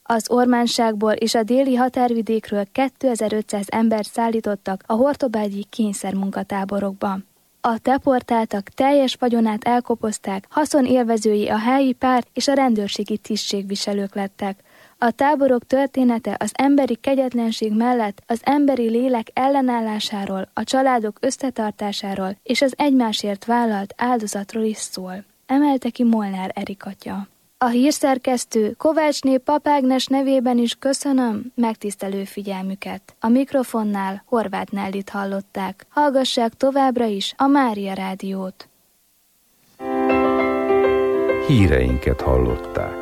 Az Ormánságból és a déli határvidékről 2500 embert szállítottak a hortobágyi kényszermunkatáborokba. A deportáltak teljes vagyonát elkobozták, haszonélvezői a helyi párt és a rendőrségi tisztségviselők lettek. A táborok története az emberi kegyetlenség mellett az emberi lélek ellenállásáról, a családok összetartásáról és az egymásért vállalt áldozatról is szól, emelte ki Molnár Erik atya. A hírszerkesztő Kovácsné Papágnes nevében is köszönöm megtisztelő figyelmüket. A mikrofonnál Horváth Nellit hallották. Hallgassák továbbra is a Mária Rádiót. Híreinket hallották.